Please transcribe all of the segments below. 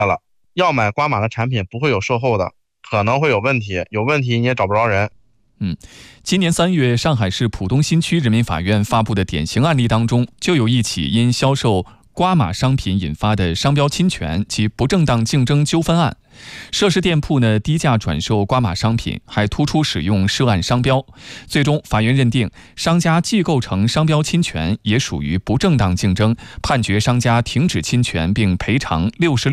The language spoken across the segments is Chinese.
了，要买瓜马的产品不会有售后的，可能会有问题，有问题你也找不着人。 今年3月，上海市浦东新区人民法院发布的典型案例当中，就有一起因销售瓜马商品引发的商标侵权及不正当竞争纠纷案。涉事店铺呢低价转售瓜马商品，还突出使用涉案商标。最终，法院认定商家既构成商标侵权，也属于不正当竞争，判决商家停止侵权并赔偿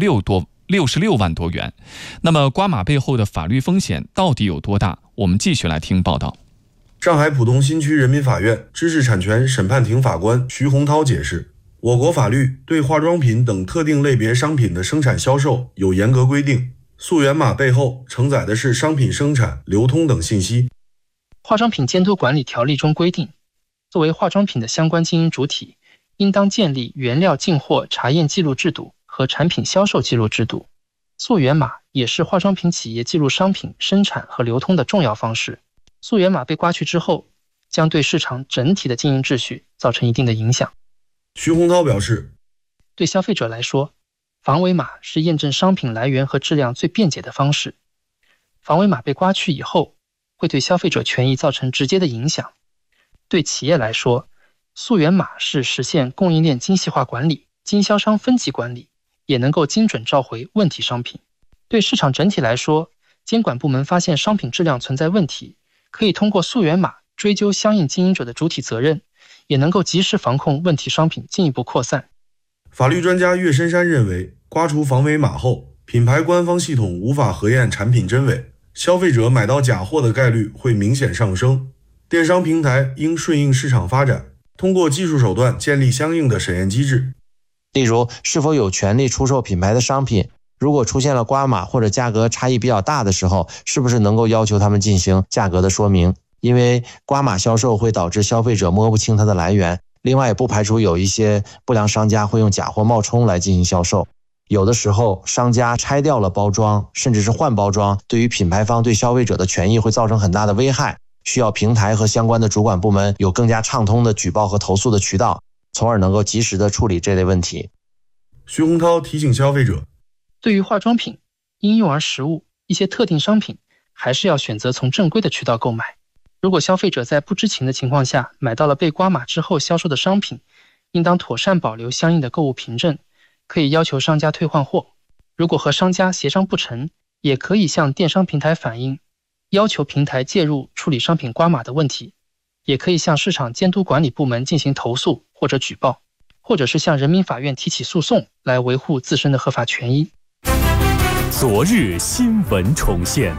66万多元。那么瓜马背后的法律风险到底有多大？我们继续来听报道。 上海浦东新区人民法院知识产权审判庭法官徐洪涛解释，我国法律对化妆品等特定类别商品的生产销售有严格规定，溯源码背后承载的是商品生产、流通等信息。 化妆品监督管理条例中规定，作为化妆品的相关经营主体，应当建立原料进货查验记录制度和产品销售记录制度。溯源码也是化妆品企业记录商品生产和流通的重要方式。溯源码被刮去之后，将对市场整体的经营秩序造成一定的影响。 徐洪涛表示， 对消费者来说，防伪码是验证商品来源和质量最便捷的方式。防伪码被刮去以后，会对消费者权益造成直接的影响。对企业来说，溯源码是实现供应链精细化管理、经销商分级管理，也能够精准召回问题商品。对市场整体来说，监管部门发现商品质量存在问题，可以通过溯源码追究相应经营者的主体责任，也能够及时防控问题商品进一步扩散。 法律专家岳深山认为，刮除防伪码后，品牌官方系统无法核验产品真伪，消费者买到假货的概率会明显上升。电商平台应顺应市场发展，通过技术手段建立相应的审验机制。 例如，是否有权利出售品牌的商品，如果出现了刮码或者价格差异比较大的时候，是不是能够要求他们进行价格的说明？因为刮码销售会导致消费者摸不清它的来源，另外也不排除有一些不良商家会用假货冒充来进行销售。有的时候商家拆掉了包装，甚至是换包装，对于品牌方对消费者的权益会造成很大的危害，需要平台和相关的主管部门有更加畅通的举报和投诉的渠道，从而能够及时的处理这类问题。 徐洪涛提醒消费者， 对于化妆品、婴幼儿食物、一些特定商品，还是要选择从正规的渠道购买。如果消费者在不知情的情况下买到了被刮码之后销售的商品，应当妥善保留相应的购物凭证，可以要求商家退换货。如果和商家协商不成，也可以向电商平台反映，要求平台介入处理商品刮码的问题，也可以向市场监督管理部门进行投诉或者举报，或者是向人民法院提起诉讼来维护自身的合法权益。 昨日新闻重现，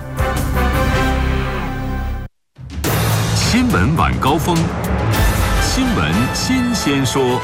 新闻晚高峰，新闻新鲜说。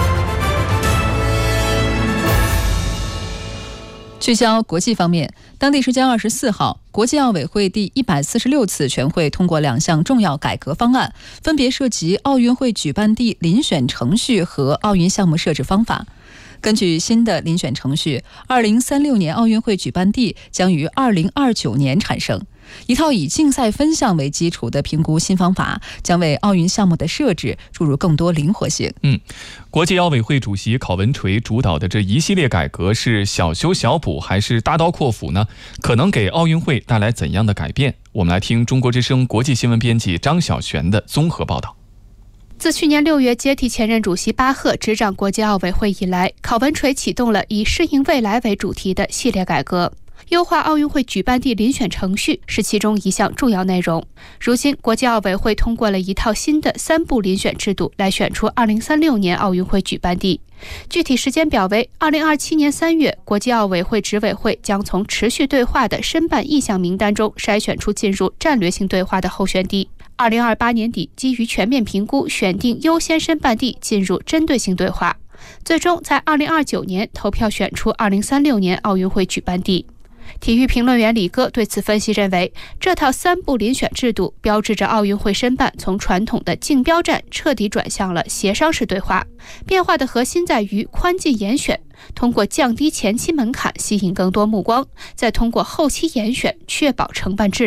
聚焦国际方面，当地时间24号，国际奥委会第146次全会通过2项重要改革方案，分别涉及奥运会举办地遴选程序和奥运项目设置方法。根据新的遴选程序，2036年奥运会举办地将于2029年产生。一套以竞赛分项为基础的评估新方法将为奥运项目的设置注入更多灵活性。 国际奥委会主席考文垂主导的这一系列改革是小修小补还是大刀阔斧呢？可能给奥运会带来怎样的改变？我们来听中国之声国际新闻编辑张晓璇的综合报道。 自去年6月接替前任主席巴赫执掌国际奥委会以来，考文垂启动了以适应未来为主题的系列改革。优化奥运会举办地遴选程序是其中一项重要内容。如今，国际奥委会通过了一套新的3步遴选制度，来选出2036年奥运会举办地。具体时间表为：2027年3月，国际奥委会执委会将从持续对话的申办意向名单中筛选出进入战略性对话的候选地。2028年底，基于全面评估，选定优先申办地进入针对性对话，最终在2029年投票选出2036年奥运会举办地。体育评论员李戈对此分析认为，这套3步遴选制度标志着奥运会申办从传统的竞标战彻底转向了协商式对话。变化的核心在于宽进严选，通过降低前期门槛吸引更多目光，再通过后期严选确保承办质量。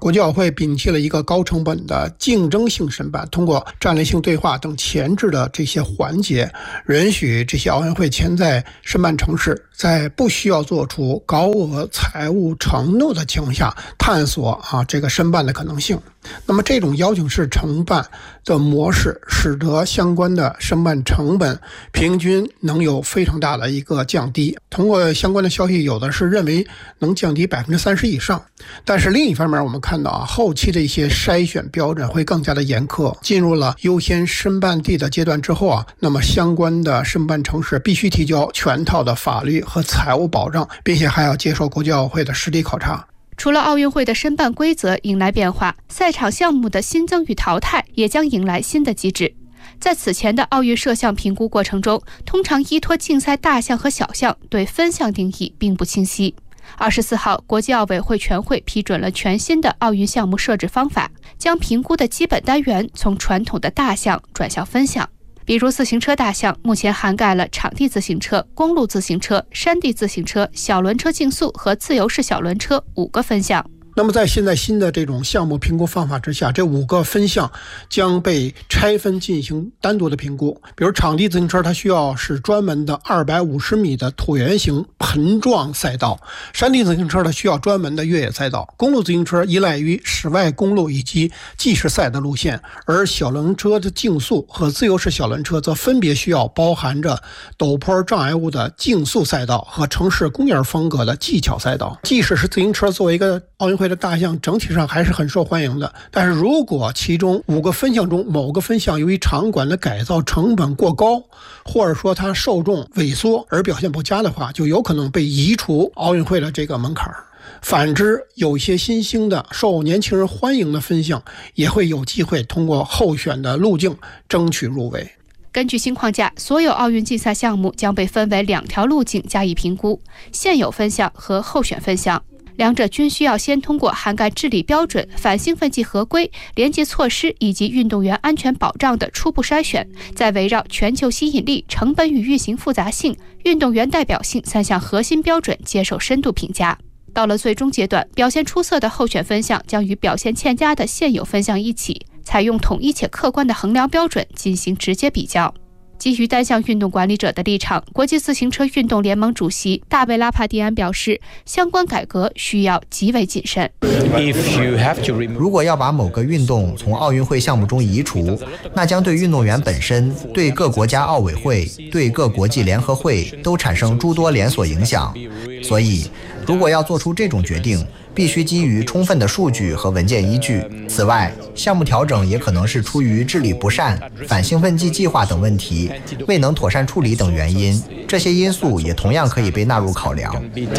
国际奥委会摒弃了一个高成本的竞争性申办，通过战略性对话等前置的这些环节，允许这些奥运会潜在申办城市在不需要做出高额财务承诺的情况下，探索这个申办的可能性。那么这种邀请式承办的模式，使得相关的申办成本平均能有非常大的一个降低。通过相关的消息，有的是认为能降低30%以上。但是另一方面，我们看到后期的一些筛选标准会更加的严苛。进入了优先申办地的阶段之后那么相关的申办城市必须提交全套的法律和财务保障，并且还要接受国际奥委会的实地考察。 除了奥运会的申办规则迎来变化，赛场项目的新增与淘汰也将迎来新的机制。在此前的奥运摄像评估过程中，通常依托竞赛大项和小项，对分项定义并不清晰。24号，国际奥委会全会批准了全新的奥运项目设置方法，将评估的基本单元从传统的大项转向分项。比如自行车大项目前涵盖了场地自行车、公路自行车、山地自行车、小轮车竞速和自由式小轮车5个分项。 那么在现在新的这种项目评估方法之下，这5个分项将被拆分进行单独的评估。比如场地自行车，它需要是专门的250米的椭圆形盆状赛道；山地自行车它需要专门的越野赛道；公路自行车依赖于室外公路以及计时赛的路线；而小轮车的竞速和自由式小轮车则分别需要包含着陡坡障碍物的竞速赛道和城市公园风格的技巧赛道。即使是自行车作为一个奥运会的大项，整体上还是很受欢迎的。但是如果其中5个分项中某个分项由于场馆的改造成本过高，或者说它受众萎缩而表现不佳的话，就有可能被移除奥运会的这个门槛。反之，有些新兴的受年轻人欢迎的分项也会有机会通过候选的路径争取入围。 根据新框架，所有奥运竞赛项目将被分为2条路径加以评估：现有分项和候选分项。两者均需要先通过涵盖治理标准、反兴奋剂合规、廉洁措施以及运动员安全保障的初步筛选，再围绕全球吸引力、成本与运行复杂性、运动员代表性3项核心标准接受深度评价。到了最终阶段，表现出色的候选分项将与表现欠佳的现有分项一起，采用统一且客观的衡量标准进行直接比较。基于单项运动管理者的立场，国际自行车运动联盟主席大卫拉帕蒂安表示，相关改革需要极为谨慎。 如果要把某个运动从奥运会项目中移除，那将对运动员本身、对各国家奥委会、对各国际联合会都产生诸多连锁影响。所以，如果要做出这种决定，必须基于充分的数据和文件依据。此外，项目调整也可能是出于治理不善、反兴奋剂计划等问题未能妥善处理等原因，这些因素也同样可以被纳入考量。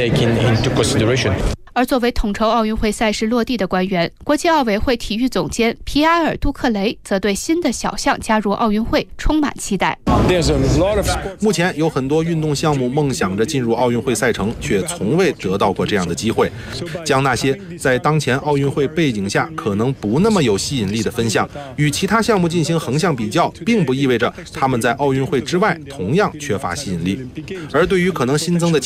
而作为统筹奥运会赛事落地的官员，国际奥委会体育总监皮埃尔·杜克雷则对新的小项加入奥运会充满期待。 目前有很多运动项目梦想着进入奥运会赛程，却从未得到过这样的机会。将那些在当前奥运会背景下可能不那么有吸引力的分项与其他项目进行横向比较，并不意味着他们在奥运会之外同样缺乏吸引力。而对于可能新增的